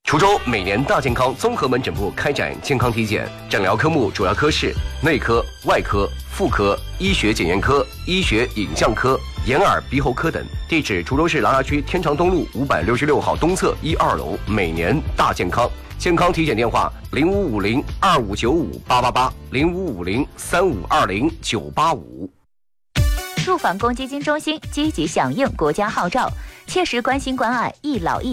滁州每年大健康综合门诊部开展健康体检，诊疗科目主要科室内科、外科、妇科、医学检验科、医学影像科、眼耳鼻喉科等。地址：滁州市琅琊区天长东路566号东侧1、2楼。每年大健康。健康体检电话：0550-2595-888，0550-3520-985。 住房公积金中心积极响应国家号召，切实关心关爱一老一